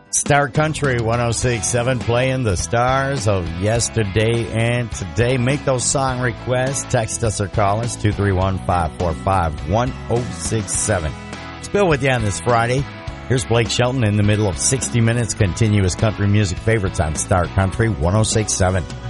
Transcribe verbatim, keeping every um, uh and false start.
Star Country one oh six point seven, playing the stars of yesterday and today. Make those song requests. Text us or call us, two three one, five four five, one oh six seven. It's Bill with you on this Friday. Here's Blake Shelton in the middle of sixty minutes continuous country music favorites on Star Country one oh six point seven.